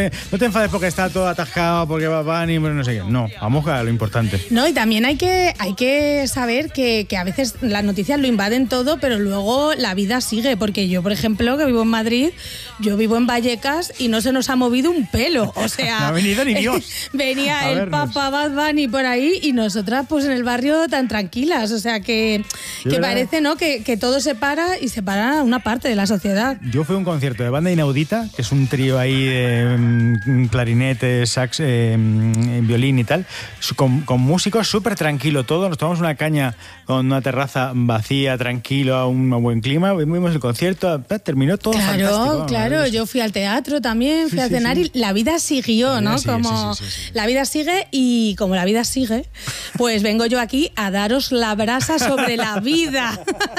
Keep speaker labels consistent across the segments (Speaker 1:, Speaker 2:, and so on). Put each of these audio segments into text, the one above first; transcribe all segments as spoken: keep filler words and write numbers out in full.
Speaker 1: te, no te enfades porque está todo atascado, porque van y no sé qué. No, vamos a lo importante.
Speaker 2: No, y también hay que, hay que saber que, que a veces las noticias lo invaden todo, pero luego la vida sigue. Porque yo, por ejemplo, que vivo en Madrid, yo vivo en Vallecas y no se nos ha movido un pelo. O sea,
Speaker 1: no ha venido ni Dios.
Speaker 2: Venía el Papa Bad Bunny por ahí y nosotras pues en el barrio tan tranquilas. O sea, que, que parece, ¿no? Que, que todo se para y se para una parte de la sociedad.
Speaker 1: Yo fui a un concierto de Banda Inaudita, que es un trío ahí de um, clarinete, sax, eh, violín y tal, con, con músicos súper tranquilo todo. Nos tomamos una caña con una terraza vacía, tranquilo, a un buen clima. Vimos el concierto, terminó todo
Speaker 2: claro,
Speaker 1: fantástico.
Speaker 2: Claro, claro. Yo fui al teatro también, fui sí, a sí, cenar sí. y la vida siguió, ¿no? Sigue, como sí, sí, sí, sí. La vida sigue y como la vida sigue, pues vengo yo aquí a daros la brasa sobre la vida.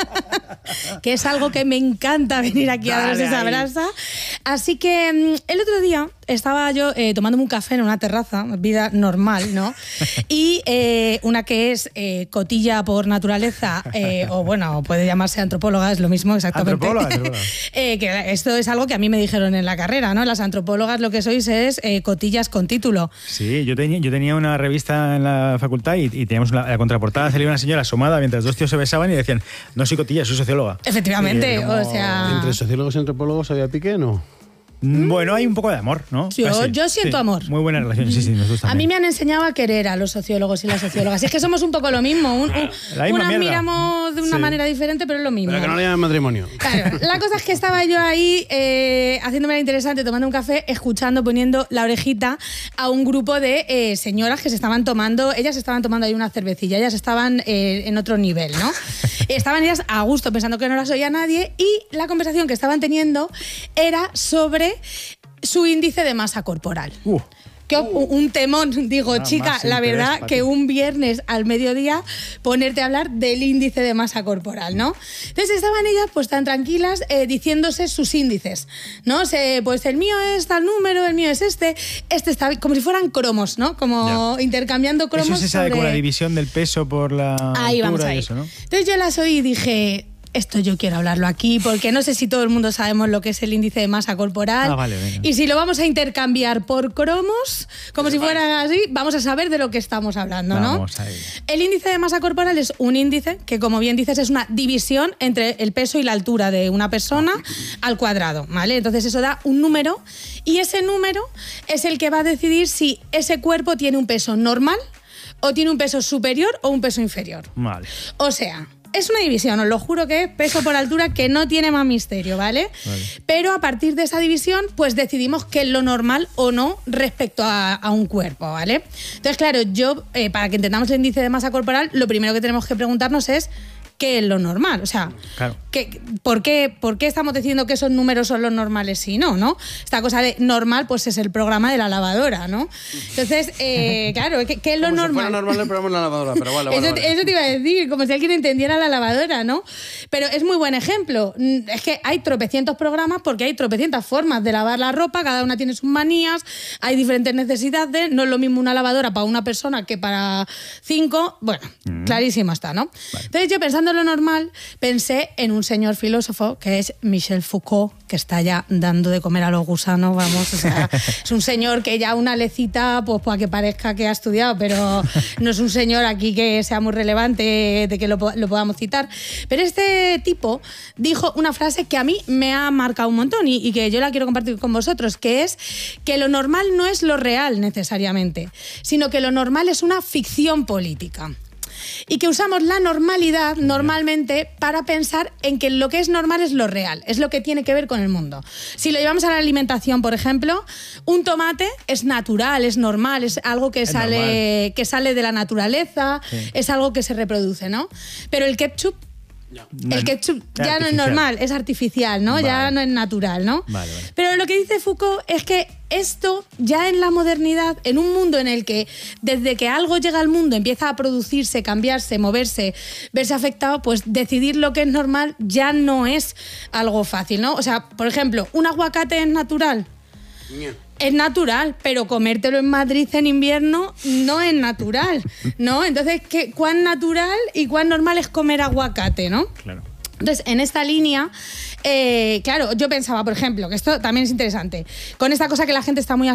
Speaker 2: Que es algo que me encanta venir aquí Dale a daros esa ahí. brasa. Así que el otro día estaba yo eh, tomándome un café en una terraza, vida normal, ¿no? Y eh, una que es eh, cotilla por naturaleza, eh, o bueno, puede llamarse antropóloga, es lo mismo exactamente.
Speaker 1: Antropóloga, antropóloga.
Speaker 2: eh, que esto es algo que a mí me dijeron en la carrera, ¿no? Las antropólogas lo que sois es eh, cotillas con título.
Speaker 1: Sí, yo tenía, yo tenía una revista en la facultad y, y teníamos la, la contraportada, salía una señora asomada mientras dos tíos se besaban y decían, no soy cotilla, soy socióloga.
Speaker 2: Efectivamente,
Speaker 1: como...
Speaker 2: o sea...
Speaker 3: ¿Entre sociólogos y antropólogos había pique, no?
Speaker 1: Bueno, hay un poco de amor, ¿no?
Speaker 2: Yo,
Speaker 1: Casi.
Speaker 2: yo siento
Speaker 1: sí,
Speaker 2: amor.
Speaker 1: Muy buena relación, sí, sí, nos gusta.
Speaker 2: A mí me han enseñado a querer a los sociólogos y las sociólogas. Es que somos un poco lo mismo. Un, un, unas mierda. miramos de una sí. manera diferente, pero es lo mismo.
Speaker 3: Pero que no le llamen matrimonio.
Speaker 2: Claro, la cosa es que estaba yo ahí eh, haciéndome la interesante, tomando un café, escuchando, poniendo la orejita a un grupo de eh, señoras que se estaban tomando, ellas estaban tomando ahí una cervecilla, ellas estaban eh, en otro nivel, ¿no? Estaban ellas a gusto, pensando que no las oía nadie, y la conversación que estaban teniendo era sobre su índice de masa corporal.
Speaker 1: Uh.
Speaker 2: Que un temón, digo, ah, chica, la verdad que un viernes al mediodía ponerte a hablar del índice de masa corporal, ¿no? Entonces estaban ellas pues tan tranquilas eh, diciéndose sus índices, ¿no? Se, pues el mío es tal número, el mío es este, este está como si fueran cromos, ¿no? Como ya. intercambiando cromos.
Speaker 1: Eso se sabe
Speaker 2: sobre...
Speaker 1: con la división del peso por la
Speaker 2: ahí
Speaker 1: altura
Speaker 2: vamos ahí.
Speaker 1: Y eso, ¿no?
Speaker 2: Entonces yo las oí y dije... Esto yo quiero hablarlo aquí, porque no sé si todo el mundo sabemos lo que es el índice de masa corporal.
Speaker 1: Ah, vale, venga.
Speaker 2: Y si lo vamos a intercambiar por cromos, como si fuera así, vamos a saber de lo que estamos hablando, ¿no?
Speaker 1: Vamos ahí.
Speaker 2: El índice de masa corporal es un índice que, como bien dices, es una división entre el peso y la altura de una persona al cuadrado, ¿vale? Entonces eso da un número, y ese número es el que va a decidir si ese cuerpo tiene un peso normal o tiene un peso superior o un peso inferior.
Speaker 1: Vale.
Speaker 2: O sea... Es una división, os lo juro que es peso por altura, que no tiene más misterio, ¿vale? Vale. Pero a partir de esa división, pues decidimos qué es lo normal o no respecto a, a un cuerpo, ¿vale? Entonces, claro, yo, eh, para que entendamos el índice de masa corporal, lo primero que tenemos que preguntarnos es qué es lo normal. O sea,
Speaker 1: claro.
Speaker 2: ¿qué, por, qué, ¿por qué estamos diciendo que esos números son los normales si no, no? Esta cosa de normal, pues es el programa de la lavadora, ¿no? Entonces, eh, claro, ¿qué, ¿qué es lo
Speaker 3: como
Speaker 2: normal?
Speaker 3: Si fuera normal el programa de la lavadora, pero vale, vale,
Speaker 2: eso,
Speaker 3: vale.
Speaker 2: eso te iba a decir, como si alguien entendiera la lavadora, ¿no? Pero es muy buen ejemplo. Es que hay tropecientos programas porque hay tropecientas formas de lavar la ropa, cada una tiene sus manías, hay diferentes necesidades, no es lo mismo una lavadora para una persona que para cinco. Bueno, mm. clarísimo está, ¿no? Vale. Entonces yo, pensando en lo normal, pensé en un señor filósofo que es Michel Foucault, que está ya dando de comer a los gusanos, vamos, o sea, es un señor que ya una lecita, pues para que parezca que ha estudiado, pero no es un señor aquí que sea muy relevante de que lo, lo podamos citar. Pero este tipo dijo una frase que a mí me ha marcado un montón y, y que yo la quiero compartir con vosotros, que es que lo normal no es lo real necesariamente, sino que lo normal es una ficción política. Y que usamos la normalidad normalmente para pensar en que lo que es normal es lo real, es lo que tiene que ver con el mundo. Si lo llevamos a la alimentación, por ejemplo, un tomate es natural, es normal, es algo que, sale, que sale de la naturaleza, sí. es algo que se reproduce, ¿no? Pero el ketchup, no. el ketchup ya artificial. No es normal, es artificial, ¿no? Vale. Ya no es natural, ¿no?
Speaker 1: Vale, vale.
Speaker 2: Pero lo que dice Foucault es que esto, ya en la modernidad, en un mundo en el que desde que algo llega al mundo empieza a producirse, cambiarse, moverse, verse afectado, pues decidir lo que es normal ya no es algo fácil, ¿no? O sea, por ejemplo, ¿un aguacate es natural? Yeah. Es natural, pero comértelo en Madrid en invierno no es natural, ¿no? Entonces, ¿qué, ¿cuán natural y cuán normal es comer aguacate, no?
Speaker 1: Claro.
Speaker 2: Entonces, en esta línea, eh, claro, yo pensaba, por ejemplo, que esto también es interesante, con esta cosa que la gente está muy